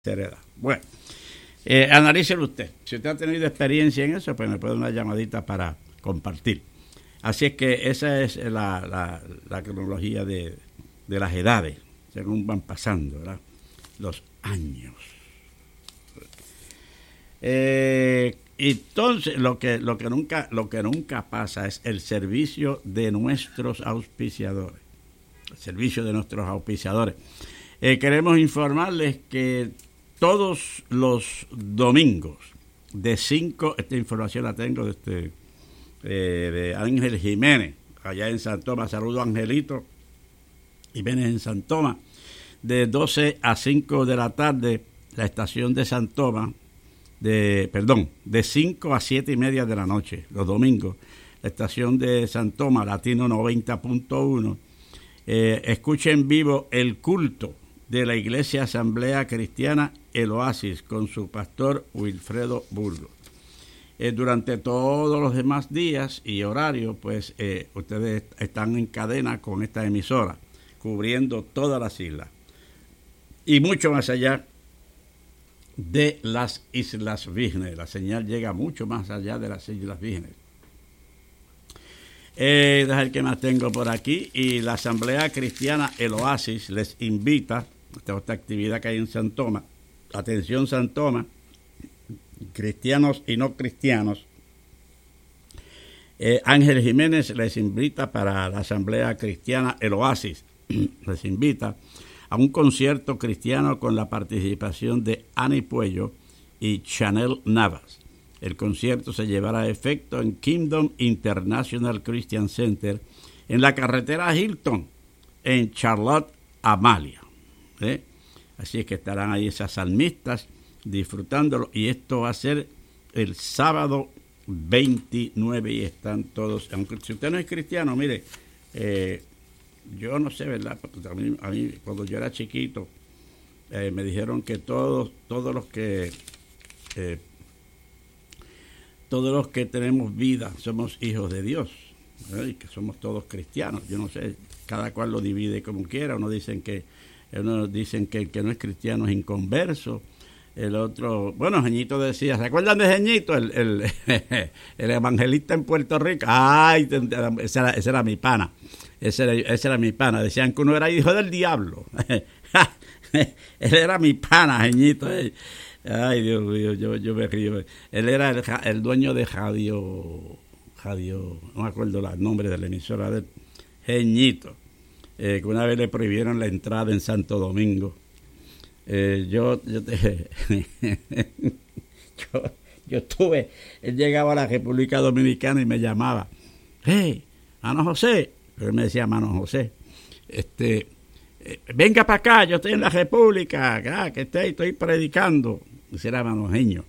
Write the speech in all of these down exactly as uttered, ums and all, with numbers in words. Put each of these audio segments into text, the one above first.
se hereda. Bueno, eh, analícelo usted. Si usted ha tenido experiencia en eso, pues me puede dar una llamadita para compartir. Así es que esa es la, la, la cronología de, de las edades, según van pasando, ¿verdad?, los años. Eh, entonces, lo que, lo que nunca, lo que nunca pasa es el servicio de nuestros auspiciadores. El servicio de nuestros auspiciadores. Eh, queremos informarles que todos los domingos de cinco, esta información la tengo de, este, eh, de Ángel Jiménez, allá en San Tomás. Saludo a Angelito Jiménez en San Tomás. De doce a cinco de la tarde, la estación de San Tomás, de, perdón, de cinco a siete y media de la noche, los domingos, la estación de San Tomás, Latino noventa punto uno, eh, escucha en vivo el culto de la Iglesia Asamblea Cristiana El Oasis con su pastor Wilfredo Burgos. Eh, durante todos los demás días y horarios, pues eh, ustedes están en cadena con esta emisora, cubriendo todas las islas y mucho más allá de las Islas Vírgenes. La señal llega mucho más allá de las Islas Vírgenes. Eh, deja el que más tengo por aquí. Y la Asamblea Cristiana El Oasis les invita a esta actividad que hay en San Tomás. Atención, San Tomás, cristianos y no cristianos. Eh, Ángel Jiménez les invita para la Asamblea Cristiana El Oasis. Les invita a un concierto cristiano con la participación de Ani Puello y Chanel Navas. El concierto se llevará a efecto en Kingdom International Christian Center, en la carretera Hilton, en Charlotte, Amalia. ¿Eh? Así es que estarán ahí esas salmistas disfrutándolo, y esto va a ser el sábado veintinueve y están todos, aunque si usted no es cristiano, mire, eh, yo no sé, ¿verdad? A mí, a mí cuando yo era chiquito, eh, me dijeron que todos, todos los que eh, todos los que tenemos vida somos hijos de Dios, ¿verdad? Y que somos todos cristianos. Yo no sé, cada cual lo divide como quiera. Unos dicen que unos dicen que el que no es cristiano es inconverso. El otro, bueno, Jeñito decía, ¿se acuerdan de Jeñito? El, el, el evangelista en Puerto Rico. Ay, ese era, ese era mi pana. Ese era, ese era mi pana. Decían que uno era hijo del diablo. Él era mi pana, Jeñito. Ay, Dios mío, yo, yo me río. Él era el, el dueño de Radio, Radio, no me acuerdo el nombre de la emisora de Jeñito. Eh, que una vez le prohibieron la entrada en Santo Domingo. Eh, yo, yo, te, yo, yo estuve, él llegaba a la República Dominicana y me llamaba, hey, Mano José, él me decía Mano José, este, eh, venga para acá, yo estoy en la República, acá, que estoy, estoy predicando, ese era Manojeño.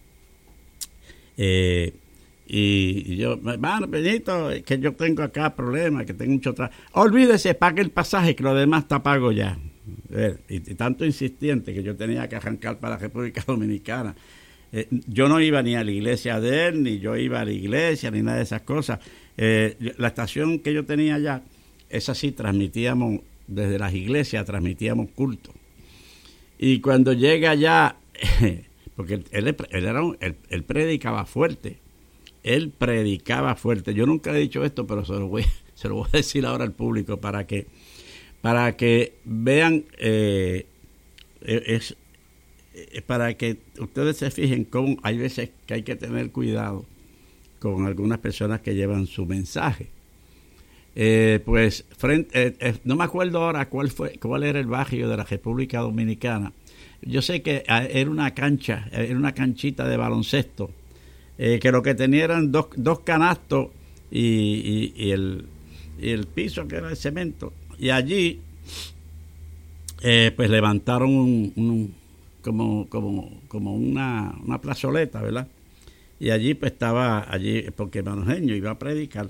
Eh, y, y yo, hermano Peñito, que yo tengo acá problemas, que tengo mucho trabajo, olvídese, pague el pasaje, que lo demás está pago ya. Eh, y, y tanto insistente que yo tenía que arrancar para la República Dominicana. Eh, yo no iba ni a la iglesia de él, ni yo iba a la iglesia, ni nada de esas cosas. Eh, la estación que yo tenía allá, esa sí transmitíamos, desde las iglesias transmitíamos culto. Y cuando llega allá, porque él, él, él, era un, él, él predicaba fuerte, él predicaba fuerte. Yo nunca he dicho esto, pero se lo voy, se lo voy a decir ahora al público para que para que vean, eh, es, es para que ustedes se fijen cómo hay veces que hay que tener cuidado con algunas personas que llevan su mensaje. Eh, pues frente, eh, eh, no me acuerdo ahora cuál fue, cuál era el barrio de la República Dominicana. Yo sé que era una cancha, era una canchita de baloncesto, eh, que lo que tenía eran dos, dos canastos y, y, y, el, y el piso que era de cemento. Y allí, eh, pues levantaron un, un, como, como, como una, una plazoleta, ¿verdad? Y allí, pues estaba, allí, porque Manojeño iba a predicar.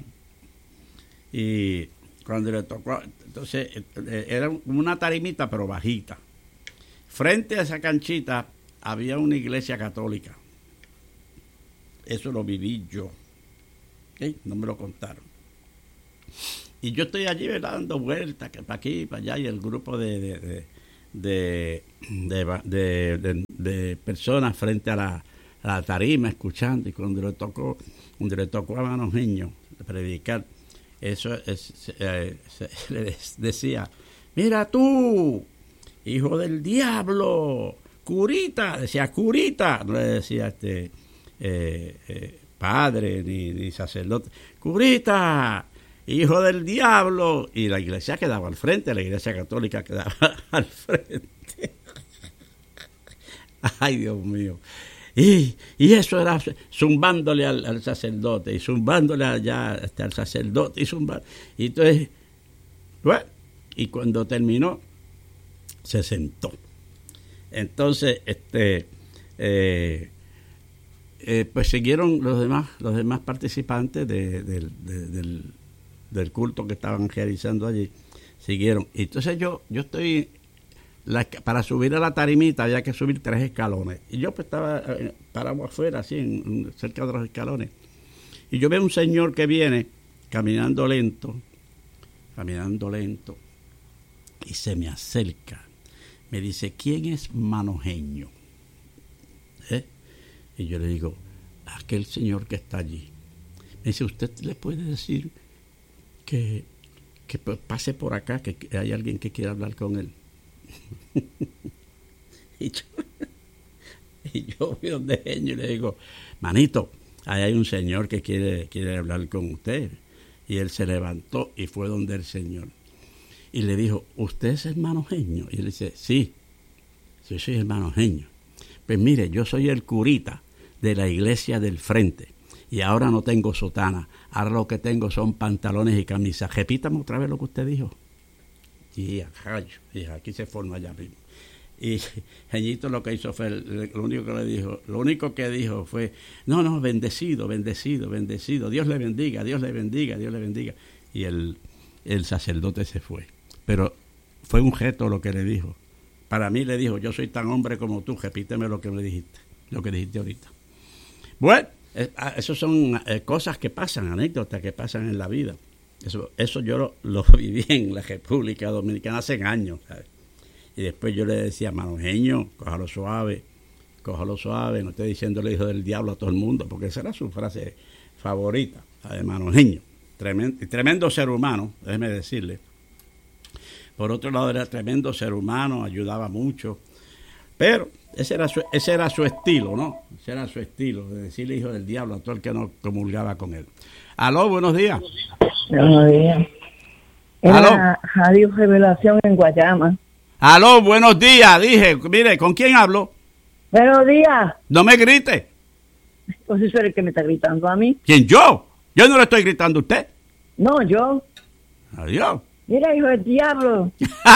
Y cuando le tocó, entonces, era una tarimita, pero bajita. Frente a esa canchita había una iglesia católica. Eso lo viví yo. ¿Okay? No me lo contaron. Y yo estoy allí, ¿verdad?, dando vueltas, que para aquí, para allá, y el grupo de, de, de, de, de, de, de, de personas frente a la, a la tarima escuchando, y cuando le tocó, cuando le tocó a Manojeño predicar, eso es, eh, se, le decía: mira tú, hijo del diablo, curita, decía curita, no le decía este eh, eh, padre ni, ni sacerdote, curita, hijo del diablo, y la iglesia quedaba al frente, la iglesia católica quedaba al frente. Ay, Dios mío. Y, y eso era zumbándole al, al sacerdote, y zumbándole allá hasta al sacerdote, y zumbando. Y entonces, bueno, y cuando terminó, se sentó. Entonces, este, eh, eh, pues siguieron los demás, los demás participantes de, de, de, del, del culto que estaban realizando allí, siguieron. Y entonces yo, yo estoy, la, para subir a la tarimita había que subir tres escalones. Y yo pues estaba eh, parado afuera, así, en, cerca de los escalones. Y yo veo un señor que viene caminando lento, caminando lento, y se me acerca. Me dice: ¿quién es Manojeño? ¿Eh? Y yo le digo: aquel señor que está allí. Me dice: ¿usted le puede decir que, que pase por acá, que hay alguien que quiera hablar con él? y, yo, y yo voy donde Jeño y le digo: manito, ahí hay un señor que quiere, quiere hablar con usted. Y él se levantó y fue donde el señor. Y le dijo: ¿usted es el Manojeño? Y él dice: sí, yo soy el Manojeño. Pues mire, yo soy el curita de la iglesia del frente. Y ahora no tengo sotana. Ahora lo que tengo son pantalones y camisas. Repítame otra vez lo que usted dijo. Y aquí se forma allá mismo. Y Jeñito lo que hizo fue, lo único que le dijo, lo único que dijo fue: no, no, bendecido, bendecido, bendecido. Dios le bendiga, Dios le bendiga, Dios le bendiga. Y el, el sacerdote se fue. Pero fue un gesto lo que le dijo. Para mí le dijo: yo soy tan hombre como tú, repíteme lo que me dijiste, lo que dijiste ahorita. Bueno, eh, eso son eh, cosas que pasan, anécdotas que pasan en la vida. Eso, eso yo lo, lo viví en la República Dominicana hace años, ¿sabes? Y después yo le decía: Manojeño, cójalo suave, cójalo suave, no esté diciéndole hijo del diablo a todo el mundo, porque esa era su frase favorita, la de Manojeño. Tremendo, tremendo ser humano, déjeme decirle. Por otro lado, era tremendo ser humano, ayudaba mucho. Pero ese era su, ese era su estilo, ¿no? Ese era su estilo, de decirle hijo del diablo a todo el que no comulgaba con él. Aló, buenos días. Buenos días. Era Radio Revelación en Guayama. Aló, buenos días. Dije, mire, ¿con quién hablo? Buenos días. No me grite. Pues eso es el que me está gritando a mí. ¿Quién, yo? Yo no le estoy gritando a usted. No, yo. Adiós. Mira, hijo del diablo.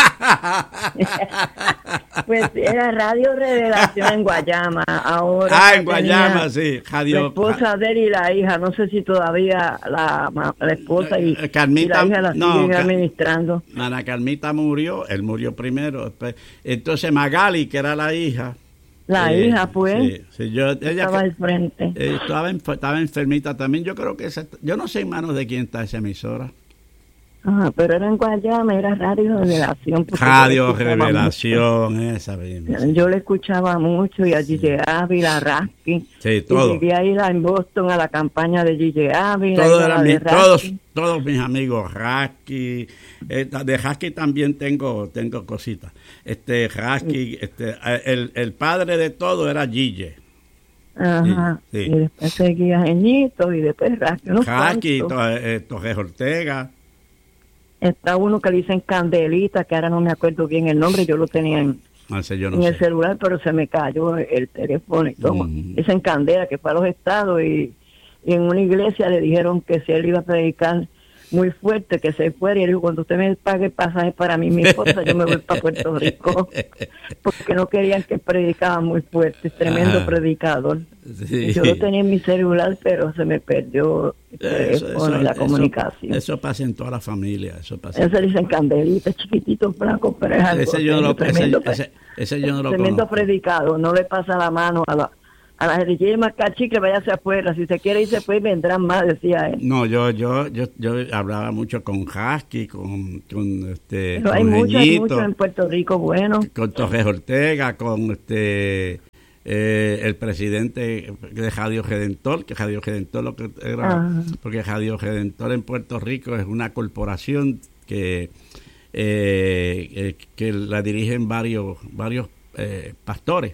Pues era Radio Revelación en Guayama. Ahora ah, en Guayama, sí. Radio... La esposa de él y la hija. No sé si todavía la, la esposa y, Carmita, y la hija la no, siguen administrando. Ana Carmita murió, él murió primero. Después, entonces Magali, que era la hija. La eh, hija, pues. Sí, sí, yo, ella estaba que, al frente. Eh, estaba, estaba enfermita también. Yo creo que esa, yo no sé en manos de quién está esa emisora. Ah, pero era en Guayama, era Radio Revelación. Radio Revelación, mucho. Esa misma. Yo le escuchaba mucho y a sí. Gille Ávila, a Rasky. Sí, todo. Y llegué a ir en Boston a la campaña de Gille Ávila. Todo era mi, todos, todos mis amigos, Rasky. Eh, de Rasky también tengo tengo cositas. Este, Rasky, este, el, el padre de todo era Gille. Ajá. Sí, sí. Y después seguía Jeñito y después Rasky. Rasky, eh, Torres Ortega. Está uno que le dicen Candelita, que ahora no me acuerdo bien el nombre, yo lo tenía en, no sé, yo no en sé. el celular, pero se me cayó el teléfono y todo. Mm. Dicen Candela, que fue a los estados y, y en una iglesia le dijeron que si él iba a predicar muy fuerte, que se fuera, y él dijo: cuando usted me pague el pasaje para mí, mi esposa, yo me voy para Puerto Rico, porque no querían que predicaba muy fuerte, tremendo Ajá. predicador. Sí. Yo lo tenía en mi celular, pero se me perdió el teléfono eso, y la eso, comunicación. Eso pasa en toda la familia. Eso pasa. Ese dicen Candelita, chiquitito, blanco, pero es algo ese yo no lo, tremendo, ese, ese, ese yo no lo tremendo conozco. predicado, no le pasa la mano a la a la jericaya y mascar chicle, váyase afuera. Si se quiere irse, pues vendrán más, decía él. No, yo yo yo yo hablaba mucho con Husky, con, con este Pero hay muchos, hay muchos en Puerto Rico, bueno. Con Torres Ortega, con este eh, el presidente de Radio Redentor, que Radio Redentor lo que era, Ajá. porque Radio Redentor en Puerto Rico es una corporación que eh, eh, que la dirigen varios varios eh, pastores.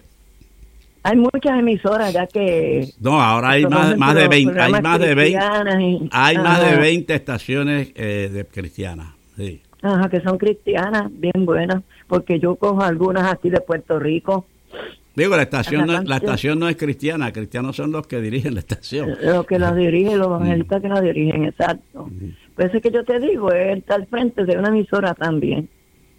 Hay muchas emisoras ya que no ahora hay más, más de veinte hay más de veinte y, hay ajá. más de veinte estaciones eh, de cristianas, sí. Ajá, que son cristianas bien buenas, porque yo cojo algunas aquí de Puerto Rico. Digo, la estación no, la estación no es cristiana, cristianos son los que dirigen la estación. Los que la dirigen, los evangelistas mm. que la dirigen, exacto. Mm. Pues es que yo te digo, él está al frente de una emisora también.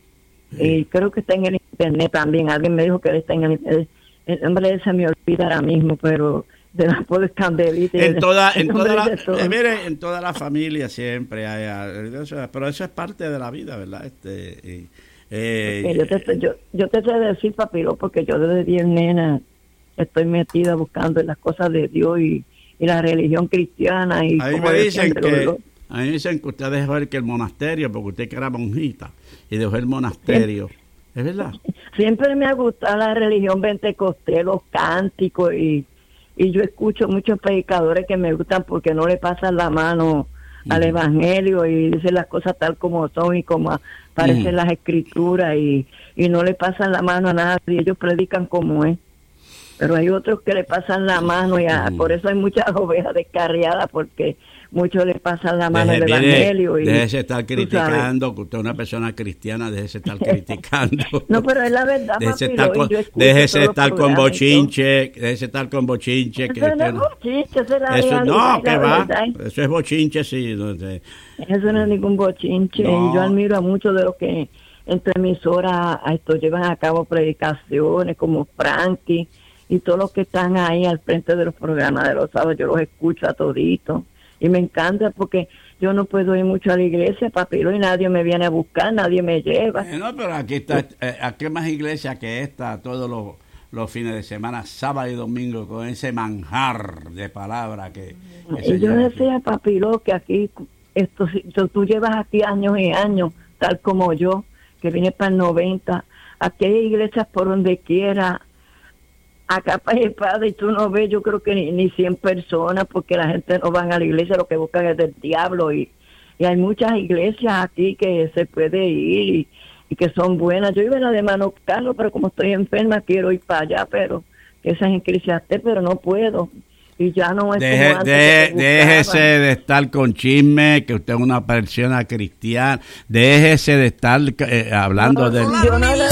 Sí. Y creo que está en el internet también. Alguien me dijo que él está en el internet. El nombre de él se me olvida ahora mismo, pero de la pobre Candelita. En toda, en toda la, eh, mire, en toda la familia siempre hay, pero eso es parte de la vida, ¿verdad? Este, y, eh, yo, te, yo, yo te sé decir, papiro, porque yo desde bien nena estoy metida buscando en las cosas de Dios y, y la religión cristiana. Y a mí me dicen que, a mí me dicen que usted dejó el, que el monasterio, porque usted que era monjita, y dejó el monasterio. ¿Sí? ¿Es verdad? Siempre me ha gustado la religión pentecostés, los cánticos, y, y yo escucho muchos predicadores que me gustan porque no le pasan la mano uh-huh. al evangelio y dicen las cosas tal como son y como aparecen uh-huh. las escrituras y, y no le pasan la mano a nadie, ellos predican como es. Pero hay otros que le pasan la mano y a, uh-huh. por eso hay muchas ovejas descarriadas, porque muchos le pasan la mano al evangelio. Y déjese estar criticando, que usted es una persona cristiana, déjese estar criticando. No, pero es la verdad, déjese estar con, déjese estar con bochinche, déjese estar con bochinche. Que eso no es bochinche, eso es la eso, realidad, no, que va, verdad. Eso es bochinche, sí. No sé. Eso no es ningún bochinche. No. Yo admiro a muchos de los que entre emisoras a esto llevan a cabo predicaciones, como Frankie, y todos los que están ahí al frente de los programas de los sábados, yo los escucho a toditos. Y me encanta porque yo no puedo ir mucho a la iglesia, papiro, y nadie me viene a buscar, nadie me lleva. Eh, no, pero aquí está, eh, aquí hay más iglesia que esta, todos los, los fines de semana, sábado y domingo, con ese manjar de palabra que... que y yo decía, aquí. Papiro, que aquí, esto, tú, tú llevas aquí años y años, tal como yo, que vine para el noventa, aquí hay iglesias por donde quiera, a capa y espada, y tú no ves, yo creo que ni, ni cien personas, porque la gente no van a la iglesia, lo que buscan es del diablo, y, y hay muchas iglesias aquí que se puede ir, y, y que son buenas. Yo iba a la de Mano Carlos, pero como estoy enferma, quiero ir para allá, pero que esas en Cristiaste, pero no puedo, y ya no es Deje, como antes de, déjese de estar con chisme, que usted es una persona cristiana, déjese de estar eh, hablando no, del...